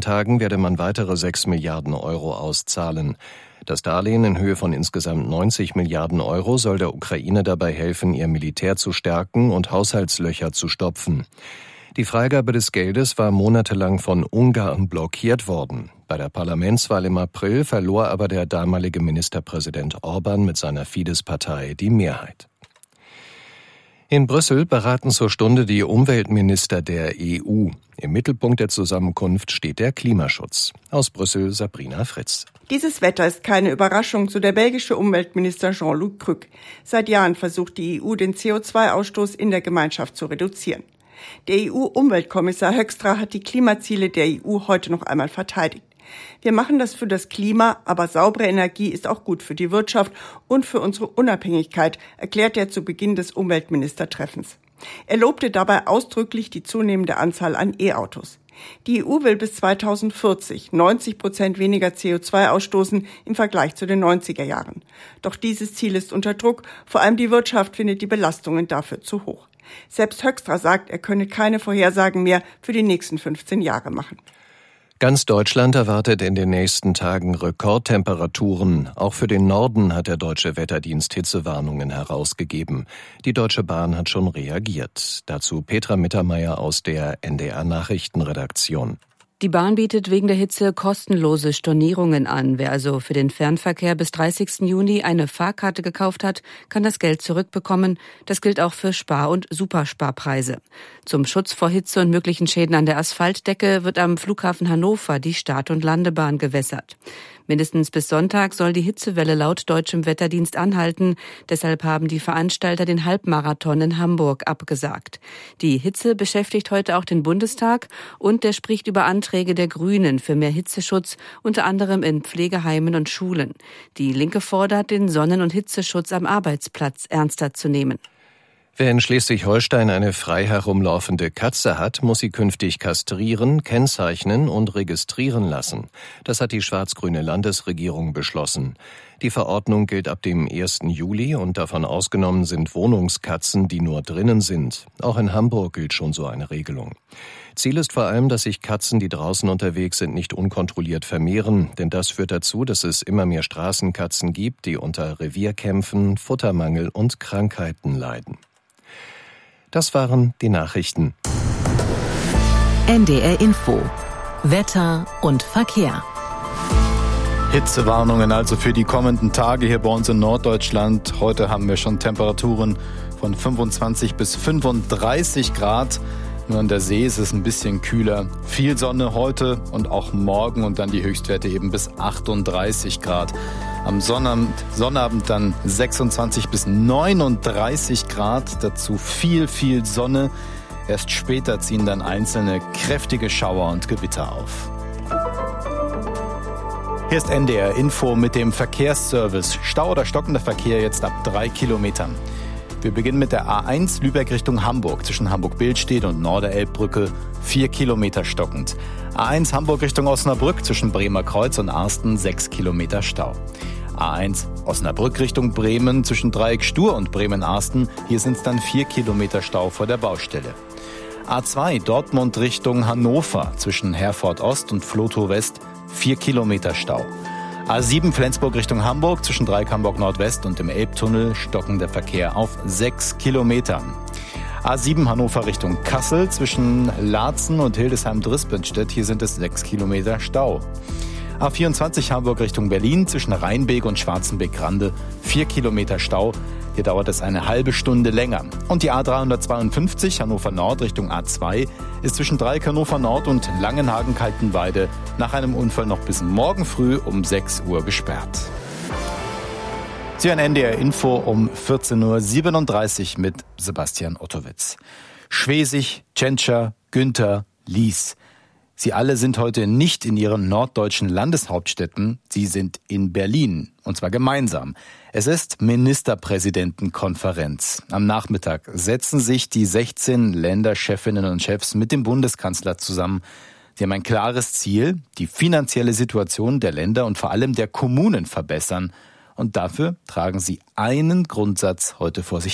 Tagen werde man weitere 6 Milliarden Euro auszahlen. Das Darlehen in Höhe von insgesamt 90 Milliarden Euro soll der Ukraine dabei helfen, ihr Militär zu stärken und Haushaltslöcher zu stopfen. Die Freigabe des Geldes war monatelang von Ungarn blockiert worden. Bei der Parlamentswahl im April verlor aber der damalige Ministerpräsident Orbán mit seiner Fidesz-Partei die Mehrheit. In Brüssel beraten zur Stunde die Umweltminister der EU. Im Mittelpunkt der Zusammenkunft steht der Klimaschutz. Aus Brüssel Sabrina Fritz. Dieses Wetter ist keine Überraschung, so der belgische Umweltminister Jean-Luc Cruc. Seit Jahren versucht die EU, den CO2-Ausstoß in der Gemeinschaft zu reduzieren. Der EU-Umweltkommissar Hoekstra hat die Klimaziele der EU heute noch einmal verteidigt. Wir machen das für das Klima, aber saubere Energie ist auch gut für die Wirtschaft und für unsere Unabhängigkeit, erklärt er zu Beginn des Umweltministertreffens. Er lobte dabei ausdrücklich die zunehmende Anzahl an E-Autos. Die EU will bis 2040 90% weniger CO2 ausstoßen im Vergleich zu den 90er Jahren. Doch dieses Ziel ist unter Druck, vor allem die Wirtschaft findet die Belastungen dafür zu hoch. Selbst Hoekstra sagt, er könne keine Vorhersagen mehr für die nächsten 15 Jahre machen. Ganz Deutschland erwartet in den nächsten Tagen Rekordtemperaturen. Auch für den Norden hat der Deutsche Wetterdienst Hitzewarnungen herausgegeben. Die Deutsche Bahn hat schon reagiert. Dazu Petra Mittermeier aus der NDR Nachrichtenredaktion. Die Bahn bietet wegen der Hitze kostenlose Stornierungen an. Wer also für den Fernverkehr bis 30. Juni eine Fahrkarte gekauft hat, kann das Geld zurückbekommen. Das gilt auch für Spar- und Supersparpreise. Zum Schutz vor Hitze und möglichen Schäden an der Asphaltdecke wird am Flughafen Hannover die Start- und Landebahn gewässert. Mindestens bis Sonntag soll die Hitzewelle laut deutschem Wetterdienst anhalten. Deshalb haben die Veranstalter den Halbmarathon in Hamburg abgesagt. Die Hitze beschäftigt heute auch den Bundestag und der spricht über Anträge der Grünen für mehr Hitzeschutz, unter anderem in Pflegeheimen und Schulen. Die Linke fordert, den Sonnen- und Hitzeschutz am Arbeitsplatz ernster zu nehmen. Wer in Schleswig-Holstein eine frei herumlaufende Katze hat, muss sie künftig kastrieren, kennzeichnen und registrieren lassen. Das hat die schwarz-grüne Landesregierung beschlossen. Die Verordnung gilt ab dem 1. Juli und davon ausgenommen sind Wohnungskatzen, die nur drinnen sind. Auch in Hamburg gilt schon so eine Regelung. Ziel ist vor allem, dass sich Katzen, die draußen unterwegs sind, nicht unkontrolliert vermehren. Denn das führt dazu, dass es immer mehr Straßenkatzen gibt, die unter Revierkämpfen, Futtermangel und Krankheiten leiden. Das waren die Nachrichten. NDR Info. Wetter und Verkehr. Hitzewarnungen also für die kommenden Tage hier bei uns in Norddeutschland. Heute haben wir schon Temperaturen von 25 bis 35 Grad. Nur an der See ist es ein bisschen kühler. Viel Sonne heute und auch morgen und dann die Höchstwerte eben bis 38 Grad. Am Sonnabend dann 26 bis 39 Grad. Dazu viel Sonne. Erst später ziehen dann einzelne kräftige Schauer und Gewitter auf. Hier ist NDR Info mit dem Verkehrsservice. Stau oder stockender Verkehr jetzt ab 3 Kilometern. Wir beginnen mit der A1 Lübeck Richtung Hamburg. Zwischen Hamburg-Billstedt und Norderelbbrücke 4 Kilometer stockend. A1 Hamburg Richtung Osnabrück zwischen Bremer Kreuz und Arsten 6 Kilometer Stau. A1 Osnabrück Richtung Bremen zwischen Dreieck Stur und Bremen-Arsten. Hier sind es dann 4 Kilometer Stau vor der Baustelle. A2 Dortmund Richtung Hannover zwischen Herford Ost und Flotow West 4 Kilometer Stau. A7 Flensburg Richtung Hamburg zwischen Dreieck Hamburg Nordwest und dem Elbtunnel stockender Verkehr auf 6 Kilometern. A7 Hannover Richtung Kassel zwischen Laatzen und Hildesheim-Drispenstedt. Hier sind es 6 Kilometer Stau. A24 Hamburg Richtung Berlin zwischen Rheinbeek und Schwarzenbeck-Grande 4 Kilometer Stau. Hier dauert es eine halbe Stunde länger. Und die A352 Hannover Nord Richtung A2 ist zwischen Dreieck Hannover Nord und Langenhagen-Kaltenweide nach einem Unfall noch bis morgen früh um 6 Uhr gesperrt. Sie hören NDR Info um 14.37 Uhr mit Sebastian Ottowitz. Schwesig, Tschentscher, Günther, Lies. Sie alle sind heute nicht in ihren norddeutschen Landeshauptstädten, sie sind in Berlin, und zwar gemeinsam. Es ist Ministerpräsidentenkonferenz. Am Nachmittag setzen sich die 16 Länderchefinnen und Chefs mit dem Bundeskanzler zusammen. Sie haben ein klares Ziel, die finanzielle Situation der Länder und vor allem der Kommunen verbessern. Und dafür tragen sie einen Grundsatz heute vor sich her.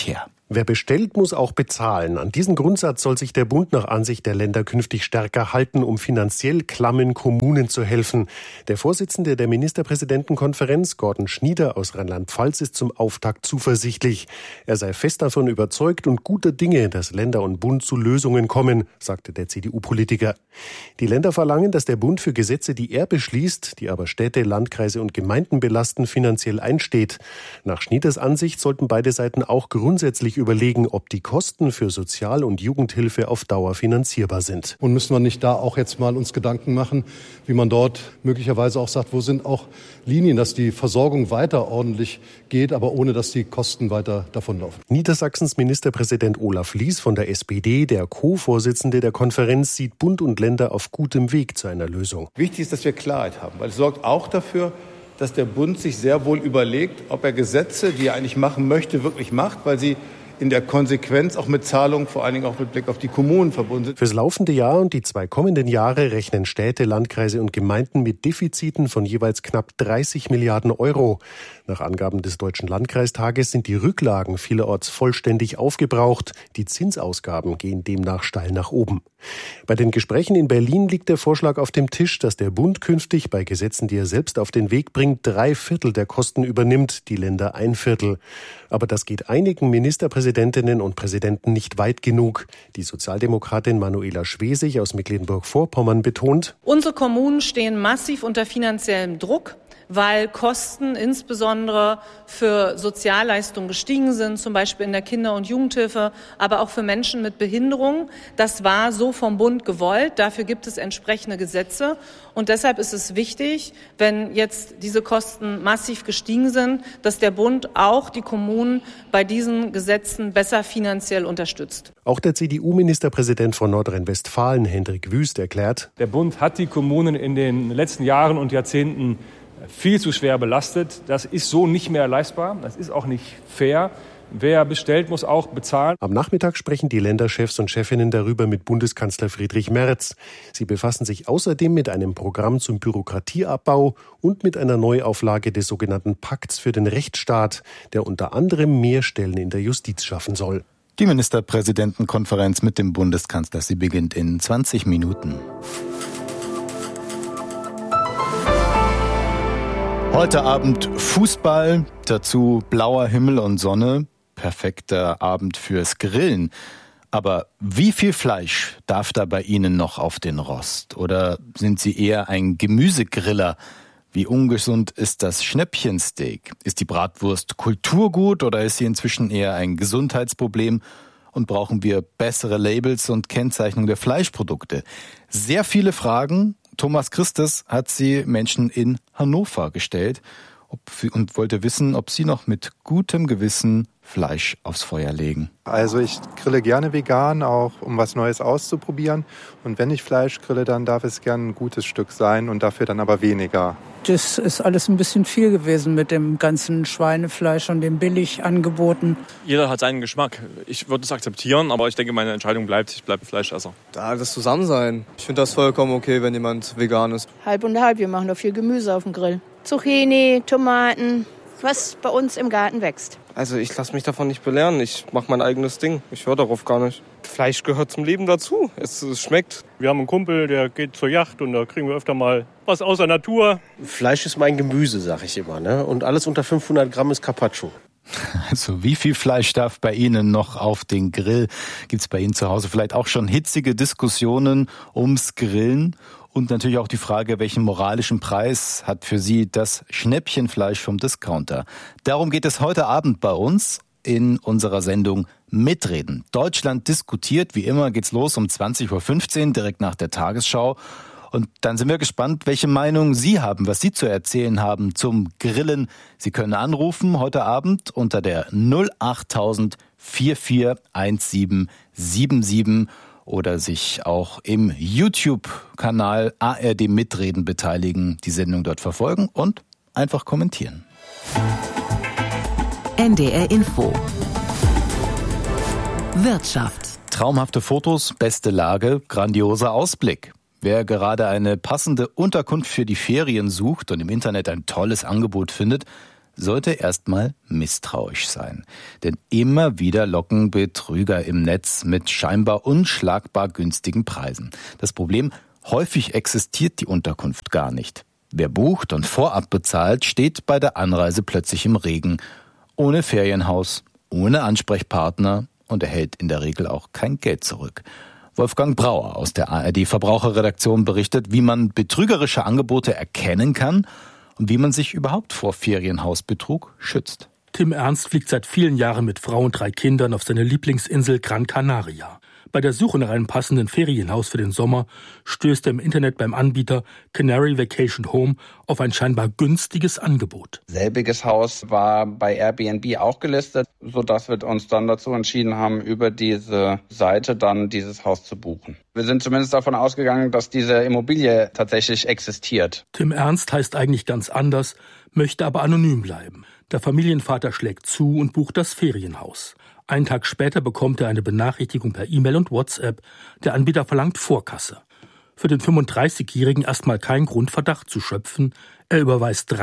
Wer bestellt, muss auch bezahlen. An diesen Grundsatz soll sich der Bund nach Ansicht der Länder künftig stärker halten, um finanziell klammen Kommunen zu helfen. Der Vorsitzende der Ministerpräsidentenkonferenz, Gordon Schnieder aus Rheinland-Pfalz, ist zum Auftakt zuversichtlich. Er sei fest davon überzeugt und guter Dinge, dass Länder und Bund zu Lösungen kommen, sagte der CDU-Politiker. Die Länder verlangen, dass der Bund für Gesetze, die er beschließt, die aber Städte, Landkreise und Gemeinden belasten, finanziell einsteht. Nach Schnieders Ansicht sollten beide Seiten auch grundsätzlich überlegen, ob die Kosten für Sozial- und Jugendhilfe auf Dauer finanzierbar sind. Und müssen wir nicht da auch jetzt mal uns Gedanken machen, wie man dort möglicherweise auch sagt, wo sind auch Linien, dass die Versorgung weiter ordentlich geht, aber ohne dass die Kosten weiter davonlaufen. Niedersachsens Ministerpräsident Olaf Lies von der SPD, der Co-Vorsitzende der Konferenz, sieht Bund und Länder auf gutem Weg zu einer Lösung. Wichtig ist, dass wir Klarheit haben, weil es sorgt auch dafür, dass der Bund sich sehr wohl überlegt, ob er Gesetze, die er eigentlich machen möchte, wirklich macht, weil sie in der Konsequenz auch mit Zahlungen, vor allen Dingen auch mit Blick auf die Kommunen verbunden sind. Fürs laufende Jahr und die 2 kommenden Jahre rechnen Städte, Landkreise und Gemeinden mit Defiziten von jeweils knapp 30 Milliarden Euro. Nach Angaben des Deutschen Landkreistages sind die Rücklagen vielerorts vollständig aufgebraucht. Die Zinsausgaben gehen demnach steil nach oben. Bei den Gesprächen in Berlin liegt der Vorschlag auf dem Tisch, dass der Bund künftig bei Gesetzen, die er selbst auf den Weg bringt, 3/4 der Kosten übernimmt, die Länder 1/4. Aber das geht einigen Ministerpräsidentinnen und Präsidenten nicht weit genug. Die Sozialdemokratin Manuela Schwesig aus Mecklenburg-Vorpommern betont: Unsere Kommunen stehen massiv unter finanziellem Druck, weil Kosten insbesondere für Sozialleistungen gestiegen sind, zum Beispiel in der Kinder- und Jugendhilfe, aber auch für Menschen mit Behinderung. Das war so vom Bund gewollt. Dafür gibt es entsprechende Gesetze. Und deshalb ist es wichtig, wenn jetzt diese Kosten massiv gestiegen sind, dass der Bund auch die Kommunen bei diesen Gesetzen besser finanziell unterstützt. Auch der CDU-Ministerpräsident von Nordrhein-Westfalen, Hendrik Wüst, erklärt: Der Bund hat die Kommunen in den letzten Jahren und Jahrzehnten viel zu schwer belastet. Das ist so nicht mehr leistbar. Das ist auch nicht fair. Wer bestellt, muss auch bezahlen. Am Nachmittag sprechen die Länderchefs und Chefinnen darüber mit Bundeskanzler Friedrich Merz. Sie befassen sich außerdem mit einem Programm zum Bürokratieabbau und mit einer Neuauflage des sogenannten Pakts für den Rechtsstaat, der unter anderem mehr Stellen in der Justiz schaffen soll. Die Ministerpräsidentenkonferenz mit dem Bundeskanzler, sie beginnt in 20 Minuten. Heute Abend Fußball, dazu blauer Himmel und Sonne. Perfekter Abend fürs Grillen. Aber wie viel Fleisch darf da bei Ihnen noch auf den Rost? Oder sind Sie eher ein Gemüsegriller? Wie ungesund ist das Schnäppchensteak? Ist die Bratwurst Kulturgut oder ist sie inzwischen eher ein Gesundheitsproblem? Und brauchen wir bessere Labels und Kennzeichnung der Fleischprodukte? Sehr viele Fragen. Thomas Christes hat sie Menschen in Hannover gestellt und wollte wissen, ob sie noch mit gutem Gewissen Fleisch aufs Feuer legen. Also ich grille gerne vegan, auch um was Neues auszuprobieren. Und wenn ich Fleisch grille, dann darf es gern ein gutes Stück sein und dafür dann aber weniger. Das ist alles ein bisschen viel gewesen mit dem ganzen Schweinefleisch und den Billigangeboten. Jeder hat seinen Geschmack. Ich würde es akzeptieren, aber ich denke, meine Entscheidung bleibt, ich bleibe Fleischesser. Da das Zusammensein. Ich finde das vollkommen okay, wenn jemand vegan ist. Halb und halb, wir machen doch viel Gemüse auf dem Grill. Zucchini, Tomaten, was bei uns im Garten wächst. Also ich lasse mich davon nicht belehren, ich mache mein eigenes Ding. Ich höre darauf gar nicht. Fleisch gehört zum Leben dazu, es schmeckt. Wir haben einen Kumpel, der geht zur Yacht und da kriegen wir öfter mal was aus der Natur. Fleisch ist mein Gemüse, sag ich immer, ne? Und alles unter 500 Gramm ist Carpaccio. Also wie viel Fleisch darf bei Ihnen noch auf den Grill? Gibt's bei Ihnen zu Hause vielleicht auch schon hitzige Diskussionen ums Grillen? Und natürlich auch die Frage, welchen moralischen Preis hat für Sie das Schnäppchenfleisch vom Discounter? Darum geht es heute Abend bei uns in unserer Sendung Mitreden. Deutschland diskutiert, wie immer geht's los um 20.15 Uhr, direkt nach der Tagesschau. Und dann sind wir gespannt, welche Meinung Sie haben, was Sie zu erzählen haben zum Grillen. Sie können anrufen heute Abend unter der 08000 441777 oder sich auch im YouTube-Kanal ARD Mitreden beteiligen, die Sendung dort verfolgen und einfach kommentieren. NDR Info. Wirtschaft. Traumhafte Fotos, beste Lage, grandioser Ausblick. Wer gerade eine passende Unterkunft für die Ferien sucht und im Internet ein tolles Angebot findet, sollte erstmal misstrauisch sein. Denn immer wieder locken Betrüger im Netz mit scheinbar unschlagbar günstigen Preisen. Das Problem: häufig existiert die Unterkunft gar nicht. Wer bucht und vorab bezahlt, steht bei der Anreise plötzlich im Regen, ohne Ferienhaus, ohne Ansprechpartner und erhält in der Regel auch kein Geld zurück. Wolfgang Brauer aus der ARD-Verbraucherredaktion berichtet, wie man betrügerische Angebote erkennen kann und wie man sich überhaupt vor Ferienhausbetrug schützt. Tim Ernst fliegt seit vielen Jahren mit Frau und 3 Kindern auf seine Lieblingsinsel Gran Canaria. Bei der Suche nach einem passenden Ferienhaus für den Sommer stößt er im Internet beim Anbieter Canary Vacation Home auf ein scheinbar günstiges Angebot. Selbiges Haus war bei Airbnb auch gelistet, sodass wir uns dann dazu entschieden haben, über diese Seite dann dieses Haus zu buchen. Wir sind zumindest davon ausgegangen, dass diese Immobilie tatsächlich existiert. Tim Ernst heißt eigentlich ganz anders, möchte aber anonym bleiben. Der Familienvater schlägt zu und bucht das Ferienhaus. Einen Tag später bekommt er eine Benachrichtigung per E-Mail und WhatsApp. Der Anbieter verlangt Vorkasse. Für den 35-Jährigen erstmal kein Grund, Verdacht zu schöpfen. Er überweist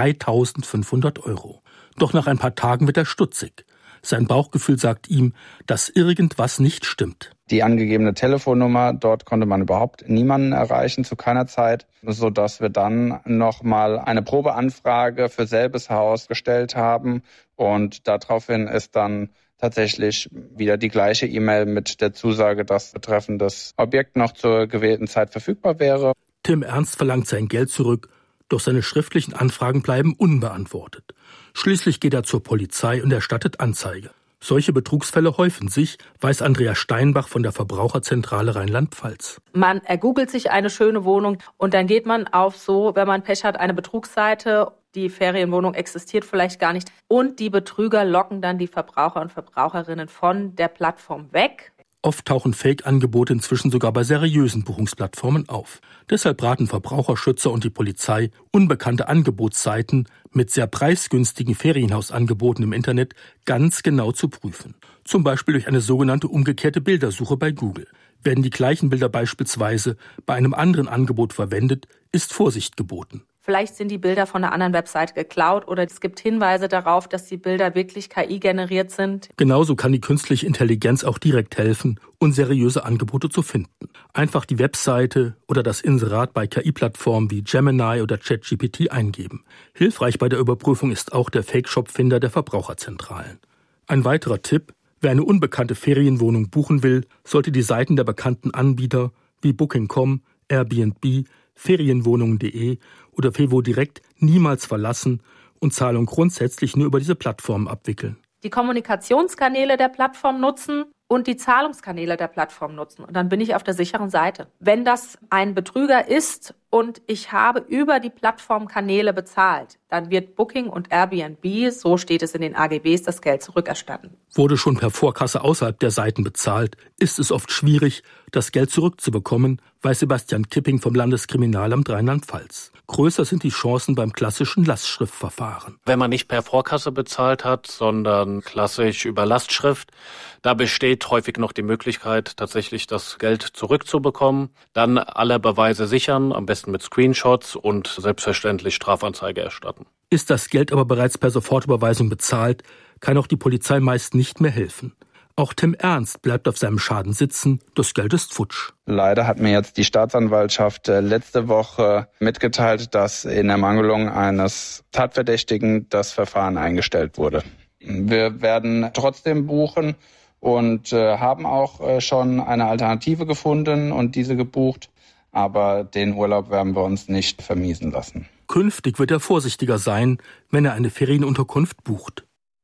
3.500 €. Doch nach ein paar Tagen wird er stutzig. Sein Bauchgefühl sagt ihm, dass irgendwas nicht stimmt. Die angegebene Telefonnummer, dort konnte man überhaupt niemanden erreichen, zu keiner Zeit, sodass wir dann nochmal eine Probeanfrage für selbes Haus gestellt haben. Und daraufhin ist dann tatsächlich wieder die gleiche E-Mail mit der Zusage, dass betreffendes Objekt noch zur gewählten Zeit verfügbar wäre. Tim Ernst verlangt sein Geld zurück, doch seine schriftlichen Anfragen bleiben unbeantwortet. Schließlich geht er zur Polizei und erstattet Anzeige. Solche Betrugsfälle häufen sich, weiß Andrea Steinbach von der Verbraucherzentrale Rheinland-Pfalz. Man ergoogelt sich eine schöne Wohnung und dann geht man auf so, wenn man Pech hat, eine Betrugsseite. Die Ferienwohnung existiert vielleicht gar nicht. Und die Betrüger locken dann die Verbraucher und Verbraucherinnen von der Plattform weg. Oft tauchen Fake-Angebote inzwischen sogar bei seriösen Buchungsplattformen auf. Deshalb raten Verbraucherschützer und die Polizei, unbekannte Angebotsseiten mit sehr preisgünstigen Ferienhausangeboten im Internet ganz genau zu prüfen. Zum Beispiel durch eine sogenannte umgekehrte Bildersuche bei Google. Werden die gleichen Bilder beispielsweise bei einem anderen Angebot verwendet, ist Vorsicht geboten. Vielleicht sind die Bilder von einer anderen Webseite geklaut oder es gibt Hinweise darauf, dass die Bilder wirklich KI-generiert sind. Genauso kann die künstliche Intelligenz auch direkt helfen, unseriöse Angebote zu finden. Einfach die Webseite oder das Inserat bei KI-Plattformen wie Gemini oder ChatGPT eingeben. Hilfreich bei der Überprüfung ist auch der Fake-Shop-Finder der Verbraucherzentralen. Ein weiterer Tipp: Wer eine unbekannte Ferienwohnung buchen will, sollte die Seiten der bekannten Anbieter wie Booking.com, Airbnb, Ferienwohnungen.de oder Fevo Direkt niemals verlassen und Zahlung grundsätzlich nur über diese Plattformen abwickeln. Die Kommunikationskanäle der Plattform nutzen und die Zahlungskanäle der Plattform nutzen. Und dann bin ich auf der sicheren Seite. Wenn das ein Betrüger ist und ich habe über die Plattformkanäle bezahlt, dann wird Booking und Airbnb, so steht es in den AGBs, das Geld zurückerstatten. Wurde schon per Vorkasse außerhalb der Seiten bezahlt, ist es oft schwierig, das Geld zurückzubekommen, weiß Sebastian Kipping vom Landeskriminalamt Rheinland-Pfalz. Größer sind die Chancen beim klassischen Lastschriftverfahren. Wenn man nicht per Vorkasse bezahlt hat, sondern klassisch über Lastschrift, da besteht häufig noch die Möglichkeit, tatsächlich das Geld zurückzubekommen. Dann alle Beweise sichern, am besten mit Screenshots und selbstverständlich Strafanzeige erstatten. Ist das Geld aber bereits per Sofortüberweisung bezahlt, kann auch die Polizei meist nicht mehr helfen. Auch Tim Ernst bleibt auf seinem Schaden sitzen, das Geld ist futsch. Leider hat mir jetzt die Staatsanwaltschaft letzte Woche mitgeteilt, dass in Ermangelung eines Tatverdächtigen das Verfahren eingestellt wurde. Wir werden trotzdem buchen und haben auch schon eine Alternative gefunden und diese gebucht. Aber den Urlaub werden wir uns nicht vermiesen lassen. Künftig wird er vorsichtiger sein, wenn er eine Ferienunterkunft bucht.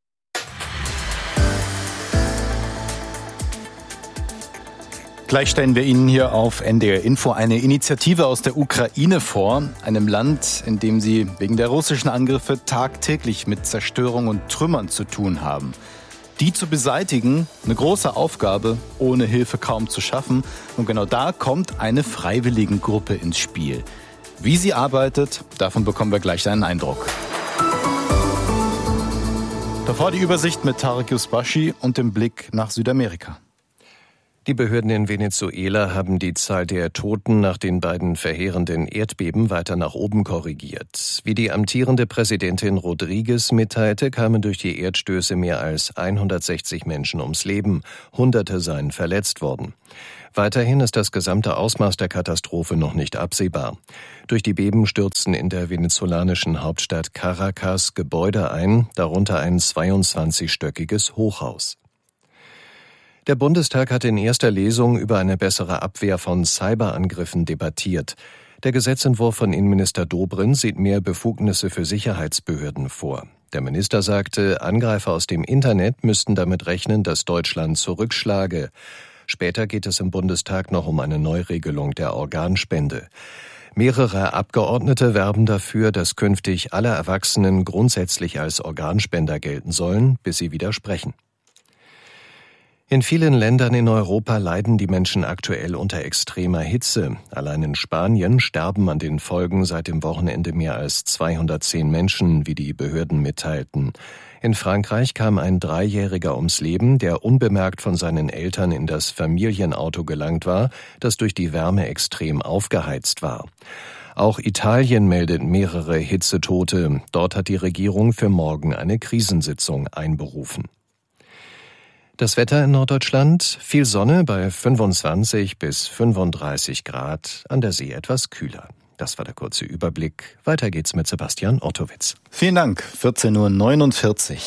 Gleich stellen wir Ihnen hier auf NDR Info eine Initiative aus der Ukraine vor, einem Land, in dem sie wegen der russischen Angriffe tagtäglich mit Zerstörung und Trümmern zu tun haben. Die zu beseitigen, eine große Aufgabe, ohne Hilfe kaum zu schaffen. Und genau da kommt eine Freiwilligengruppe ins Spiel. Wie sie arbeitet, davon bekommen wir gleich einen Eindruck. Davor die Übersicht mit Tarek Yusbashi und dem Blick nach Südamerika. Die Behörden in Venezuela haben die Zahl der Toten nach den beiden verheerenden Erdbeben weiter nach oben korrigiert. Wie die amtierende Präsidentin Rodriguez mitteilte, kamen durch die Erdstöße mehr als 160 Menschen ums Leben. Hunderte seien verletzt worden. Weiterhin ist das gesamte Ausmaß der Katastrophe noch nicht absehbar. Durch die Beben stürzten in der venezolanischen Hauptstadt Caracas Gebäude ein, darunter ein 22-stöckiges Hochhaus. Der Bundestag hat in erster Lesung über eine bessere Abwehr von Cyberangriffen debattiert. Der Gesetzentwurf von Innenminister Dobrindt sieht mehr Befugnisse für Sicherheitsbehörden vor. Der Minister sagte, Angreifer aus dem Internet müssten damit rechnen, dass Deutschland zurückschlage. Später geht es im Bundestag noch um eine Neuregelung der Organspende. Mehrere Abgeordnete werben dafür, dass künftig alle Erwachsenen grundsätzlich als Organspender gelten sollen, bis sie widersprechen. In vielen Ländern in Europa leiden die Menschen aktuell unter extremer Hitze. Allein in Spanien sterben an den Folgen seit dem Wochenende mehr als 210 Menschen, wie die Behörden mitteilten. In Frankreich kam ein 3-Jähriger ums Leben, der unbemerkt von seinen Eltern in das Familienauto gelangt war, das durch die Wärme extrem aufgeheizt war. Auch Italien meldet mehrere Hitzetote. Dort hat die Regierung für morgen eine Krisensitzung einberufen. Das Wetter in Norddeutschland, viel Sonne bei 25 bis 35 Grad, an der See etwas kühler. Das war der kurze Überblick. Weiter geht's mit Sebastian Ottowitz. Vielen Dank, 14:49 Uhr.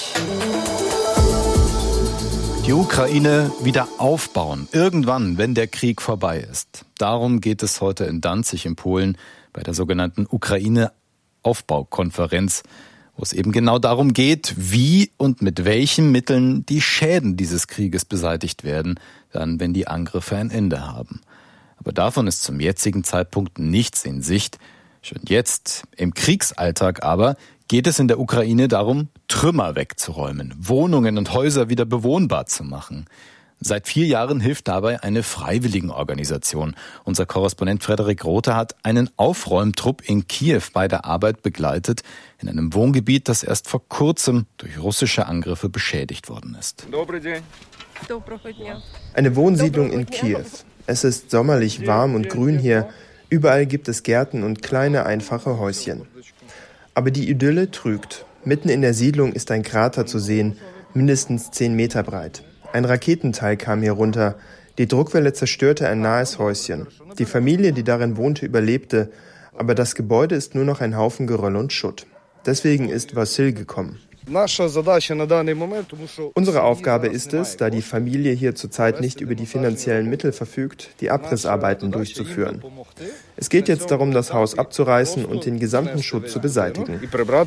Die Ukraine wieder aufbauen, irgendwann, wenn der Krieg vorbei ist. Darum geht es heute in Danzig in Polen bei der sogenannten Ukraine-Aufbaukonferenz, wo es eben genau darum geht, wie und mit welchen Mitteln die Schäden dieses Krieges beseitigt werden, dann wenn die Angriffe ein Ende haben. Aber davon ist zum jetzigen Zeitpunkt nichts in Sicht. Schon jetzt, im Kriegsalltag aber, geht es in der Ukraine darum, Trümmer wegzuräumen, Wohnungen und Häuser wieder bewohnbar zu machen. Seit 4 Jahren hilft dabei eine Freiwilligenorganisation. Unser Korrespondent Frederik Rothe hat einen Aufräumtrupp in Kiew bei der Arbeit begleitet, in einem Wohngebiet, das erst vor kurzem durch russische Angriffe beschädigt worden ist. Eine Wohnsiedlung in Kiew. Es ist sommerlich warm und grün hier. Überall gibt es Gärten und kleine, einfache Häuschen. Aber die Idylle trügt. Mitten in der Siedlung ist ein Krater zu sehen, mindestens 10 Meter breit. Ein Raketenteil kam hier runter. Die Druckwelle zerstörte ein nahes Häuschen. Die Familie, die darin wohnte, überlebte, aber das Gebäude ist nur noch ein Haufen Geröll und Schutt. Deswegen ist Vassil gekommen. Unsere Aufgabe ist es, da die Familie hier zurzeit nicht über die finanziellen Mittel verfügt, die Abrissarbeiten durchzuführen. Es geht jetzt darum, das Haus abzureißen und den gesamten Schutt zu beseitigen.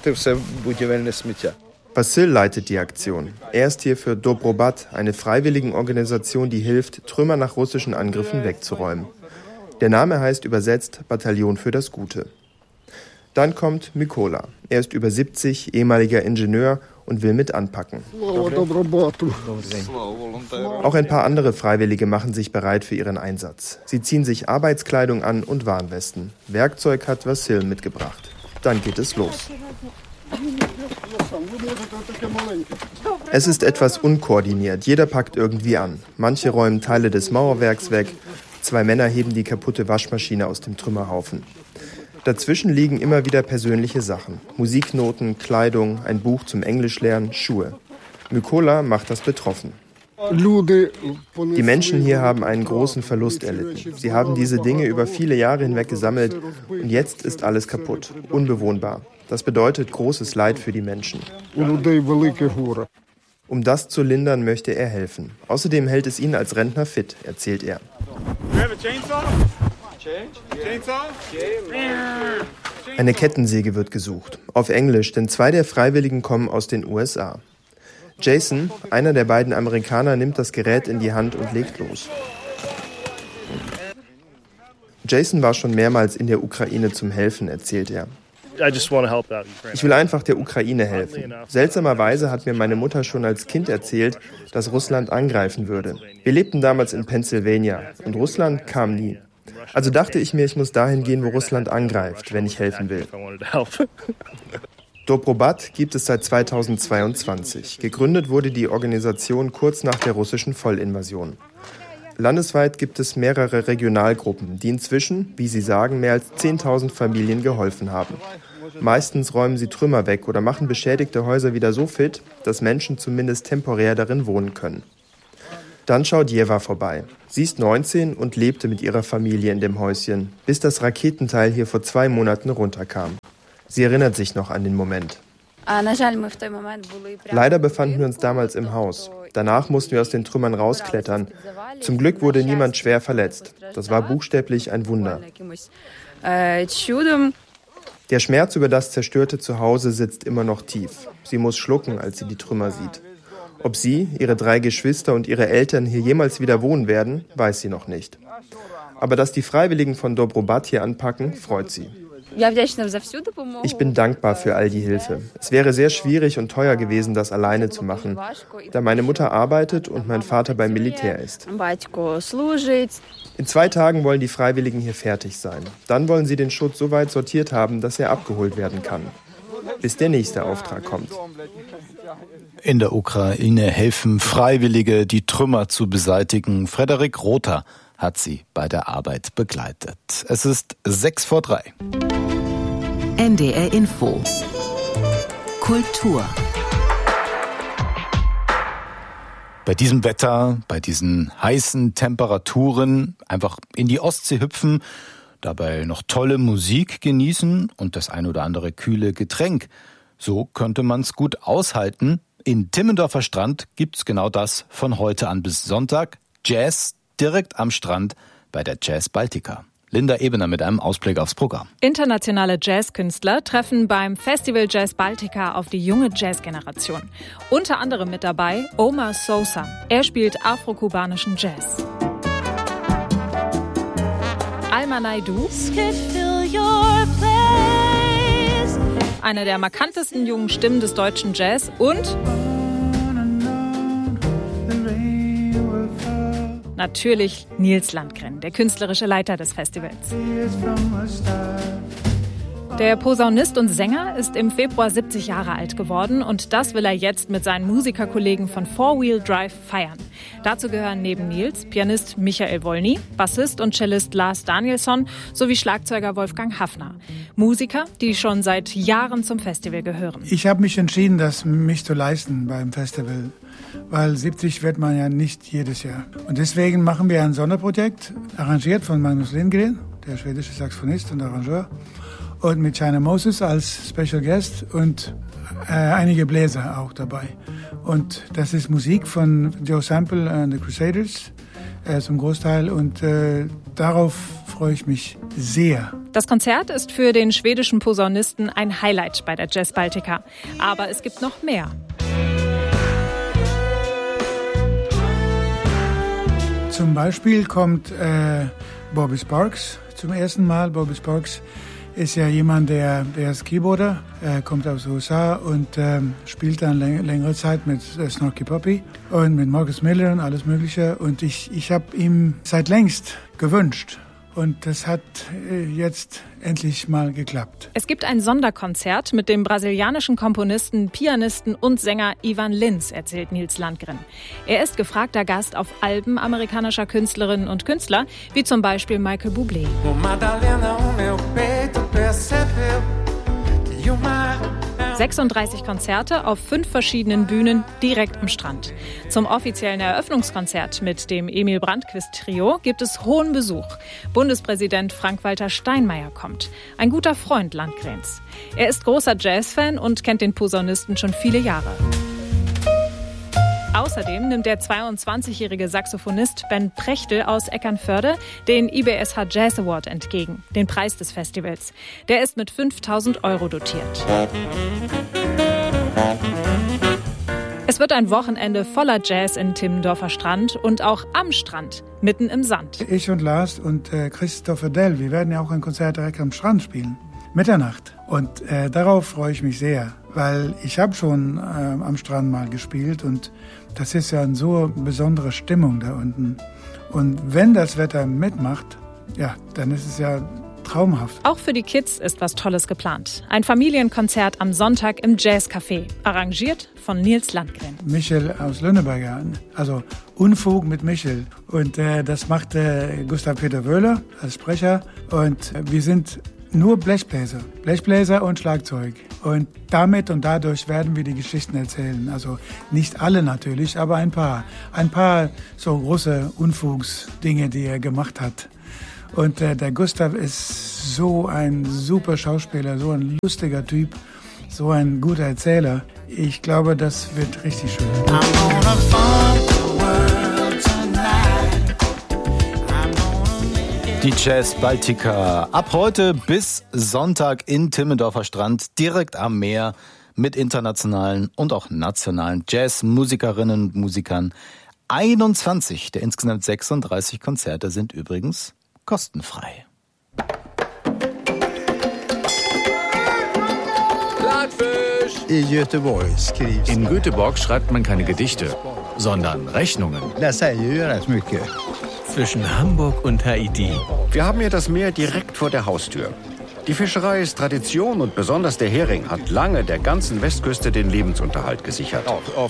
Vassil leitet die Aktion. Er ist hier für Dobrobat, eine Freiwilligenorganisation, die hilft, Trümmer nach russischen Angriffen wegzuräumen. Der Name heißt übersetzt Bataillon für das Gute. Dann kommt Mykola. Er ist über 70, ehemaliger Ingenieur und will mit anpacken. Auch ein paar andere Freiwillige machen sich bereit für ihren Einsatz. Sie ziehen sich Arbeitskleidung an und Warnwesten. Werkzeug hat Vassil mitgebracht. Dann geht es los. Es ist etwas unkoordiniert. Jeder packt irgendwie an. Manche räumen Teile des Mauerwerks weg. 2 Männer heben die kaputte Waschmaschine aus dem Trümmerhaufen. Dazwischen liegen immer wieder persönliche Sachen. Musiknoten, Kleidung, ein Buch zum Englischlernen, Schuhe. Mykola macht das betroffen. Die Menschen hier haben einen großen Verlust erlitten. Sie haben diese Dinge über viele Jahre hinweg gesammelt und jetzt ist alles kaputt, unbewohnbar. Das bedeutet großes Leid für die Menschen. Um das zu lindern, möchte er helfen. Außerdem hält es ihn als Rentner fit, erzählt er. Eine Kettensäge wird gesucht. Auf Englisch, denn 2 der Freiwilligen kommen aus den USA. Jason, einer der beiden Amerikaner, nimmt das Gerät in die Hand und legt los. Jason war schon mehrmals in der Ukraine zum Helfen, erzählt er. Ich will einfach der Ukraine helfen. Seltsamerweise hat mir meine Mutter schon als Kind erzählt, dass Russland angreifen würde. Wir lebten damals in Pennsylvania und Russland kam nie. Also dachte ich mir, ich muss dahin gehen, wo Russland angreift, wenn ich helfen will. Dobrobat gibt es seit 2022. Gegründet wurde die Organisation kurz nach der russischen Vollinvasion. Landesweit gibt es mehrere Regionalgruppen, die inzwischen, wie sie sagen, mehr als 10.000 Familien geholfen haben. Meistens räumen sie Trümmer weg oder machen beschädigte Häuser wieder so fit, dass Menschen zumindest temporär darin wohnen können. Dann schaut Jeva vorbei. Sie ist 19 und lebte mit ihrer Familie in dem Häuschen, bis das Raketenteil hier vor 2 Monaten runterkam. Sie erinnert sich noch an den Moment. Leider befanden wir uns damals im Haus. Danach mussten wir aus den Trümmern rausklettern. Zum Glück wurde niemand schwer verletzt. Das war buchstäblich ein Wunder. Der Schmerz über das zerstörte Zuhause sitzt immer noch tief. Sie muss schlucken, als sie die Trümmer sieht. Ob sie, ihre 3 Geschwister und ihre Eltern hier jemals wieder wohnen werden, weiß sie noch nicht. Aber dass die Freiwilligen von Dobrobat hier anpacken, freut sie. Ich bin dankbar für all die Hilfe. Es wäre sehr schwierig und teuer gewesen, das alleine zu machen, da meine Mutter arbeitet und mein Vater beim Militär ist. In 2 Tagen wollen die Freiwilligen hier fertig sein. Dann wollen sie den Schutt so weit sortiert haben, dass er abgeholt werden kann, bis der nächste Auftrag kommt. In der Ukraine helfen Freiwillige, die Trümmer zu beseitigen. Frederik Rother hat sie bei der Arbeit begleitet. Es ist 2:06. NDR Info. Kultur. Bei diesem Wetter, bei diesen heißen Temperaturen einfach in die Ostsee hüpfen, dabei noch tolle Musik genießen und das ein oder andere kühle Getränk. So könnte man es gut aushalten. In Timmendorfer Strand gibt's genau das von heute an bis Sonntag. Jazz direkt am Strand bei der Jazz Baltica. Linda Ebener mit einem Ausblick aufs Programm. Internationale Jazzkünstler treffen beim Festival Jazz Baltica auf die junge Jazzgeneration. Unter anderem mit dabei Omar Sosa. Er spielt afro-kubanischen Jazz. Alma Naidoo, eine der markantesten jungen Stimmen des deutschen Jazz, und natürlich Nils Landgren, der künstlerische Leiter des Festivals. Der Posaunist und Sänger ist im Februar 70 Jahre alt geworden und das will er jetzt mit seinen Musikerkollegen von Four Wheel Drive feiern. Dazu gehören neben Nils Pianist Michael Wolny, Bassist und Cellist Lars Danielsson sowie Schlagzeuger Wolfgang Haffner. Musiker, die schon seit Jahren zum Festival gehören. Ich habe mich entschieden, das mich zu leisten beim Festival, weil 70 wird man ja nicht jedes Jahr. Und deswegen machen wir ein Sonderprojekt, arrangiert von Magnus Lindgren, der schwedische Saxophonist und Arrangeur, und mit China Moses als Special Guest und einige Bläser auch dabei. Und das ist Musik von Joe Sample and the Crusaders zum Großteil und darauf freue ich mich sehr. Das Konzert ist für den schwedischen Posaunisten ein Highlight bei der Jazz Baltica. Aber es gibt noch mehr. Zum Beispiel kommt Bobby Sparks zum ersten Mal. Bobby Sparks ist ja jemand, der ist Keyboarder, kommt aus den USA und spielt dann längere Zeit mit Snarky Puppy und mit Marcus Miller und alles Mögliche. Und ich habe ihm seit längst gewünscht. Und das hat jetzt endlich mal geklappt. Es gibt ein Sonderkonzert mit dem brasilianischen Komponisten, Pianisten und Sänger Ivan Lins, erzählt Nils Landgren. Er ist gefragter Gast auf Alben amerikanischer Künstlerinnen und Künstler, wie zum Beispiel Michael Bublé. 36 Konzerte auf 5 verschiedenen Bühnen direkt am Strand. Zum offiziellen Eröffnungskonzert mit dem Emil Brandquist-Trio gibt es hohen Besuch. Bundespräsident Frank-Walter Steinmeier kommt. Ein guter Freund Landgrens. Er ist großer Jazzfan und kennt den Posaunisten schon viele Jahre. Außerdem nimmt der 22-jährige Saxophonist Ben Prechtl aus Eckernförde den IBSH Jazz Award entgegen, den Preis des Festivals. Der ist mit 5.000 € dotiert. Es wird ein Wochenende voller Jazz in Timmendorfer Strand und auch am Strand, mitten im Sand. Ich und Lars und Christopher Dell, wir werden ja auch ein Konzert direkt am Strand spielen. Mitternacht. Und darauf freue ich mich sehr, weil ich habe schon am Strand mal gespielt und das ist ja eine so besondere Stimmung da unten. Und wenn das Wetter mitmacht, ja, dann ist es ja traumhaft. Auch für die Kids ist was Tolles geplant. Ein Familienkonzert am Sonntag im Jazzcafé, arrangiert von Nils Landgren. Michel aus Lönneberg, also Unfug mit Michel. Und das macht Gustav Peter Wöhler als Sprecher. Und wir sind nur Blechbläser und Schlagzeug. Und damit und dadurch werden wir die Geschichten erzählen. Also nicht alle natürlich, aber ein paar. Ein paar so große Unfugsdinge, die er gemacht hat. Und der Gustav ist so ein super Schauspieler, so ein lustiger Typ, so ein guter Erzähler. Ich glaube, das wird richtig schön. Die Jazz Baltica. Ab heute bis Sonntag in Timmendorfer Strand, direkt am Meer, mit internationalen und auch nationalen Jazzmusikerinnen und Musikern. 21 der insgesamt 36 Konzerte sind übrigens kostenfrei. In Göteborg schreibt man keine Gedichte, sondern Rechnungen. Zwischen Hamburg und Haiti. Wir haben hier das Meer direkt vor der Haustür. Die Fischerei ist Tradition und besonders der Hering hat lange der ganzen Westküste den Lebensunterhalt gesichert.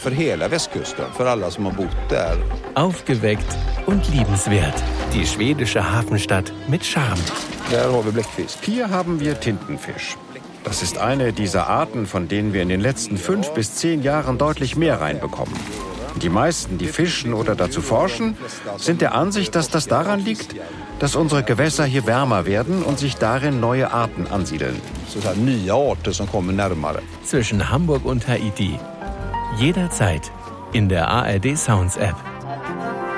Aufgeweckt und liebenswert. Die schwedische Hafenstadt mit Charme. Hier haben wir Tintenfisch. Das ist eine dieser Arten, von denen wir in den letzten 5 bis 10 Jahren deutlich mehr reinbekommen. Die meisten, die fischen oder dazu forschen, sind der Ansicht, dass das daran liegt, dass unsere Gewässer hier wärmer werden und sich darin neue Arten ansiedeln. Zwischen Hamburg und Haiti. Jederzeit in der ARD Sounds App.